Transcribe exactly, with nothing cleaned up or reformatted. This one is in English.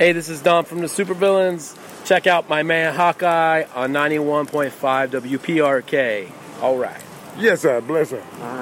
Hey, this is Dom from the Supervillains. Check out my man Hawkeye on ninety-one point five W P R K. All right. Yes, sir. Bless her.